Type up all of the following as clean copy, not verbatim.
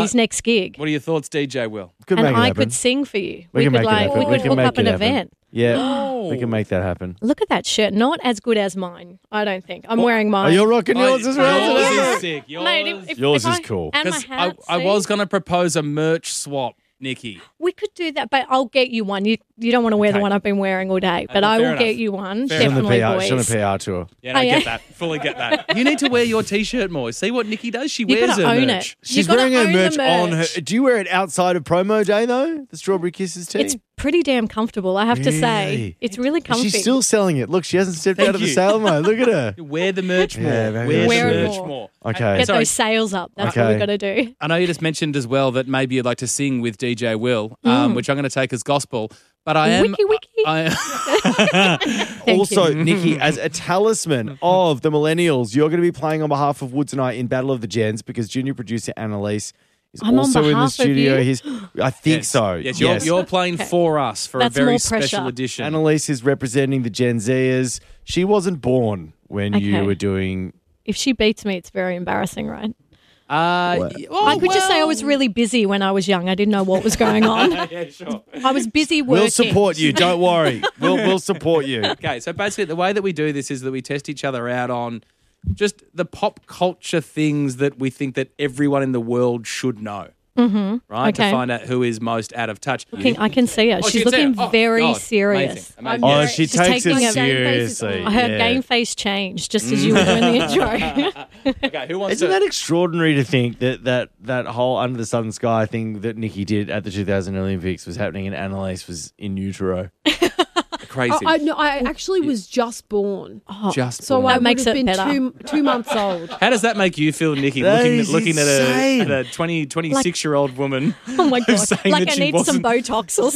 his next gig. What are your thoughts, DJ Will? And I could sing for you. We could could make it happen. we could hook up an event. Yeah, we can make that happen. Look at that shirt. Not as good as mine, I don't think. I'm wearing mine. Are you rocking yours as well? Yours is sick. Mate, Yours is cool. And my Because hat, I see? was going to propose a merch swap, Nikki. We could do that, but I'll get you one. You don't want to wear the one I've been wearing all day, but I will get you one. Definitely, boys. She's on the PR tour. Yeah, I get that. Fully get that. You need to wear your T-shirt more. See what Nikki does? She wears her own merch. it. She's wearing her merch on her. Do you wear it outside of promo day, though? The Strawberry Kisses tee? It's pretty damn comfortable, I have to say. Really? It's really comfy. She's still selling it. Look, she hasn't stepped out of the sale mode. Look at her. Wear the merch more. Yeah, wear Wear the it merch more. more. Okay. Get Sorry. those sales up. That's what Okay. we've got to do. I know you just mentioned as well that maybe you'd like to sing with DJ Will, which I'm going to take as gospel. But I am. Wiki. Also, Nikki, as a talisman of the millennials, you're going to be playing on behalf of Wood tonight in Battle of the Gens because junior producer Annalise is I'm on also in the behalf of studio. you? I think Yes. so. Yes, Yes. you're playing for us for That's a very more special pressure. edition. Annalise is representing the Gen Zers. She wasn't born when you Okay. were doing. If she beats me, it's very embarrassing, right? well, I could just say I was really busy when I was young. I didn't know what was going on. Yeah, sure. I was busy working. We'll support you. Don't worry. We'll support you. Okay, so basically the way that we do this is that we test each other out on just the pop culture things that we think that everyone in the world should know. Mm-hmm. Right? To Okay. find out who is most out of touch. I can see her. Oh, She's she can see looking her. Oh, very God. serious. Amazing. Oh, she She's takes taking it a- seriously. Her yeah. game face changed just as you were doing the intro. Okay, who wants Isn't to... that extraordinary to think that whole Under the Southern Sky thing that Nikki did at the 2000 Olympics was happening and Annalise was in utero? Crazy. I actually was just born. Just So born. I That would makes have it been better. two months old. How does that make you feel, Nikki, That looking is at insane. a 26-year-old woman? Oh my God. saying Like that I she need some wasn't- Botox or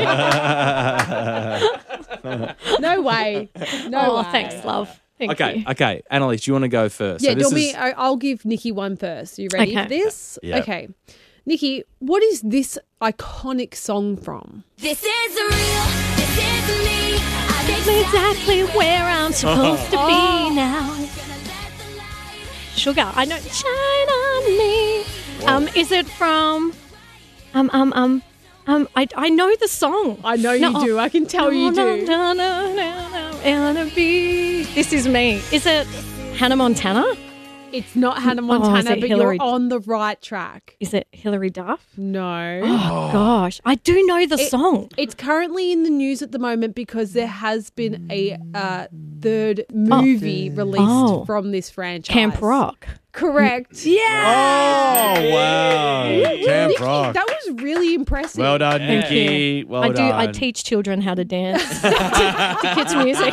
something. No way. No Oh, way. thanks, love. Thank you. Okay. Annalise, do you want to go first? Yeah, So this do you is- want me? I'll give Nikki one first. Are you ready Okay. for this? Yeah. Okay. Nikki, what is this iconic song from? This is real. This is me. Exactly where I'm supposed to be now. Sugar, I know. Shine on me. Is it from? I know the song. I know you do. I can tell you do. This is me. Is it Hannah Montana? It's not Hannah is Montana, it but Hillary? you're on the right track. Is it Hilary Duff? No. Oh gosh, I do know the song. It's currently in the news at the moment because there has been a third movie released from this franchise. Camp Rock. Correct. Yeah. Oh, wow. Camp Nikki, Rock. that was really impressive. Well done, Thank Nikki. you. Well I do. done. I teach children how to dance to kids' music.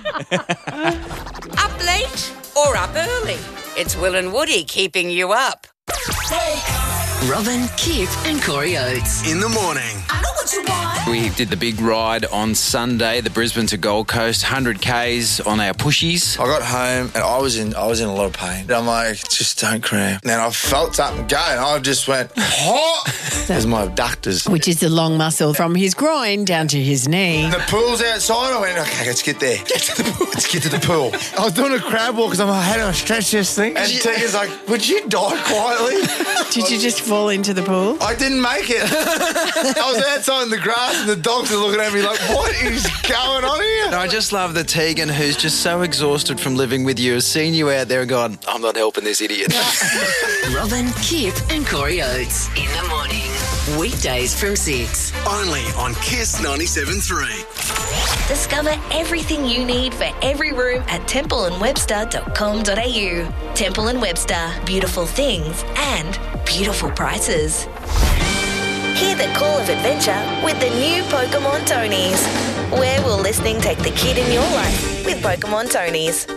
Up late or up early? It's Will and Woody keeping you up. Robin, Kip and Corey Oates. In the morning. I know what you want. We did the big ride on Sunday, the Brisbane to Gold Coast, 100 Ks on our pushies. I got home and I was in a lot of pain. And I'm like, just don't cramp. And I felt something go and I just went, hot. As my abductors. Which is the long muscle from his groin down to his knee. The pool's outside. I went, okay, let's get there. Get to the pool. Let's get to the pool. I was doing a crab walk because I'm like, how do I stretch this thing? And Tegan's like, would you die quietly? Did you just fall into the pool? I didn't make it. I was outside in the grass and the dogs are looking at me like, what is going on here? And I just love that Tegan, who's just so exhausted from living with you, has seen you out there and gone, I'm not helping this idiot. Robin, Kip and Corey Oates. In the morning. Weekdays from 6. Only on Kiss 97.3. Discover everything you need for every room at templeandwebster.com.au. Temple and Webster. Beautiful things and beautiful prices. Hear the call of adventure with the new Pokemon Tonys. Where will listening take the kid in your life with Pokemon Tonys?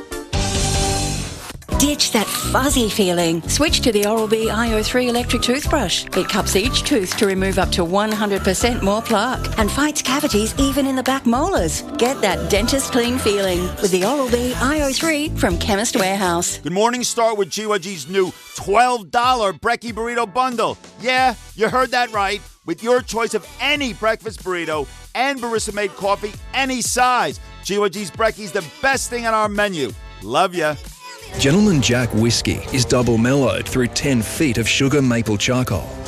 Ditch that fuzzy feeling. Switch to the Oral-B IO3 electric toothbrush. It cups each tooth to remove up to 100% more plaque and fights cavities even in the back molars. Get that dentist clean feeling with the Oral-B IO3 from Chemist Warehouse. Good morning. Start with GYG's new $12 Brekkie Burrito Bundle. Yeah, you heard that right. With your choice of any breakfast burrito and barista-made coffee, any size. GYG's Brekkie's the best thing on our menu. Love ya. Gentleman Jack whiskey is double mellowed through 10 feet of sugar maple charcoal.